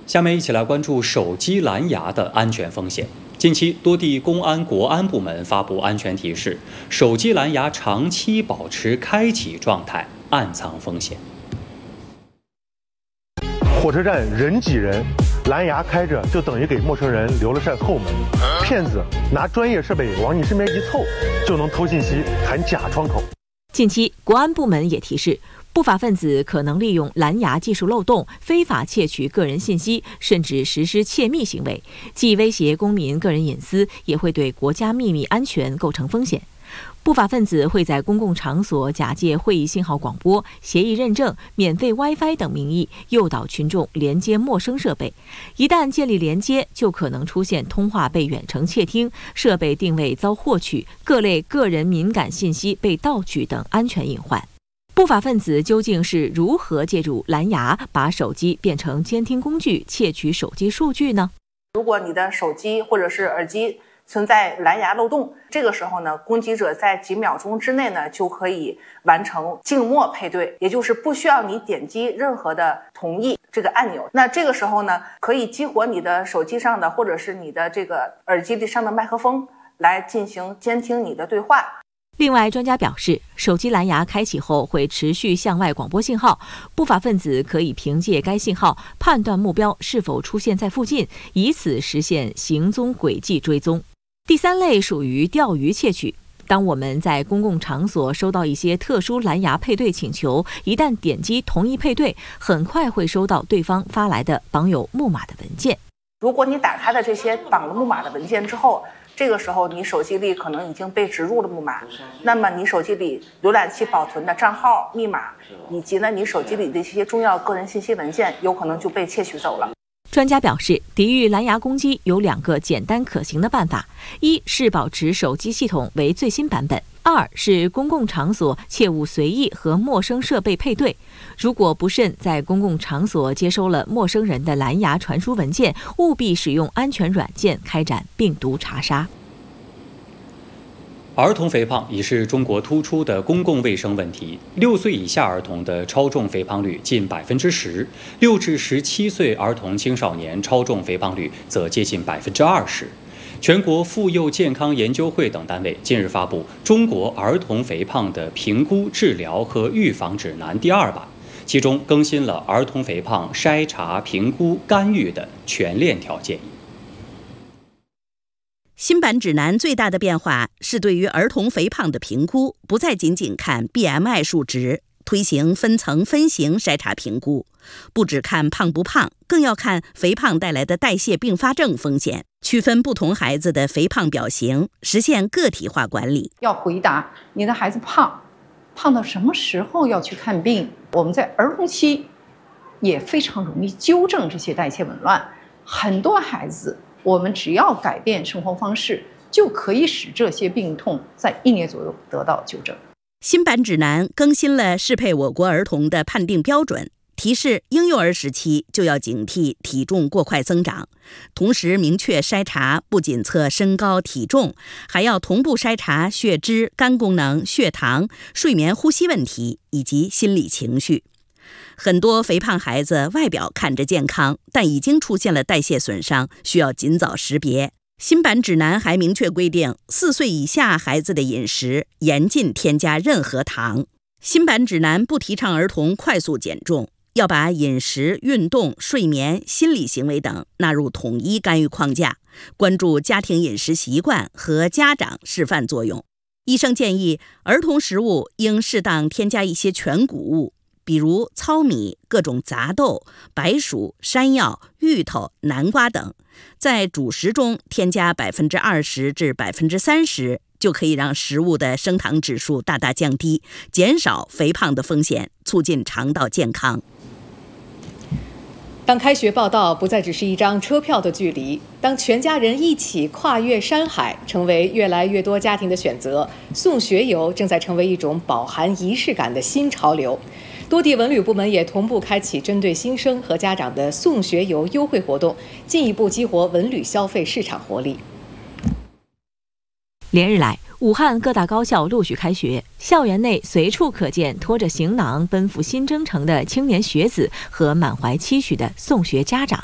下面一起来关注手机蓝牙的安全风险。近期，多地公安、国安部门发布安全提示，手机蓝牙长期保持开启状态，暗藏风险。 火车站人挤人，蓝牙开着就等于给陌生人留了扇后门。骗子拿专业设备往你身边一凑，就能偷信息、弹假窗口。 近期，国安部门也提示，不法分子可能利用蓝牙技术漏洞，非法窃取个人信息，甚至实施窃密行为，既威胁公民个人隐私，也会对国家秘密安全构成风险。不法分子会在公共场所假借会议信号广播、协议认证、免费 WiFi 等名义，诱导群众连接陌生设备。一旦建立连接，就可能出现通话被远程窃听、设备定位遭获取、各类个人敏感信息被盗取等安全隐患。不法分子究竟是如何借助蓝牙把手机变成监听工具，窃取手机数据呢？ 如果你的手机或者是耳机存在蓝牙漏洞，这个时候呢，攻击者在几秒钟之内呢，就可以完成静默配对，也就是不需要你点击任何的同意这个按钮。那这个时候呢，可以激活你的手机上的或者是你的这个耳机上的麦克风来进行监听你的对话。 另外，专家表示，手机蓝牙开启后会持续向外广播信号，不法分子可以凭借该信号判断目标是否出现在附近，以此实现行踪轨迹追踪。第三类属于钓鱼窃取。当我们在公共场所收到一些特殊蓝牙配对请求，一旦点击同意配对，很快会收到对方发来的绑有木马的文件。 如果你打开了这些绑了木马的文件之后，这个时候你手机里可能已经被植入了木马，那么你手机里浏览器保存的账号、密码，以及呢你手机里的一些重要个人信息文件，有可能就被窃取走了。 专家表示，抵御蓝牙攻击有2个简单可行的办法：一是保持手机系统为最新版本；二是公共场所切勿随意和陌生设备配对。如果不慎在公共场所接收了陌生人的蓝牙传输文件，务必使用安全软件开展病毒查杀。 儿童肥胖已是中国突出的公共卫生问题。6岁以下儿童的超重肥胖率近10%，6至17岁儿童青少年超重肥胖率则接近20%。全国妇幼健康研究会等单位近日发布《中国儿童肥胖的评估、治疗和预防指南》第2版，其中更新了儿童肥胖筛查、评估、干预的全链条建议。 新版指南最大的变化是对于儿童肥胖的评估不再仅仅看 BMI 数值，推行分层分型筛查评估，不只看胖不胖，更要看肥胖带来的代谢并发症风险，区分不同孩子的肥胖表型，实现个体化管理。 要回答你的孩子胖到什么时候要去看病。我们在儿童期也非常容易纠正这些代谢紊乱，很多孩子我们只要改变生活方式，就可以使这些病痛在1年左右得到纠正。 新版指南更新了适配我国儿童的判定标准，提示婴幼儿时期就要警惕体重过快增长，同时明确筛查不仅测身高体重，还要同步筛查血脂、肝功能、血糖、睡眠呼吸问题以及心理情绪。很多肥胖孩子外表看着健康，但已经出现了代谢损伤，需要尽早识别。新版指南还明确规定，4岁以下孩子的饮食严禁添加任何糖。新版指南不提倡儿童快速减重，要把饮食、运动、睡眠、心理行为等纳入统一干预框架，关注家庭饮食习惯和家长示范作用。医生建议，儿童食物应适当添加一些全谷物，比如糙米、各种杂豆、白薯、山药、芋头、南瓜等，在主食中添加20%至30%，就可以让食物的升糖指数大大降低，减少肥胖的风险，促进肠道健康。 当开学报到不再只是一张车票的距离，当全家人一起跨越山海成为越来越多家庭的选择，送学游正在成为一种饱含仪式感的新潮流。多地文旅部门也同步开启针对新生和家长的送学游优惠活动，进一步激活文旅消费市场活力。 连日来，武汉各大高校陆续开学，校园内随处可见拖着行囊奔赴新征程的青年学子和满怀期许的送学家长。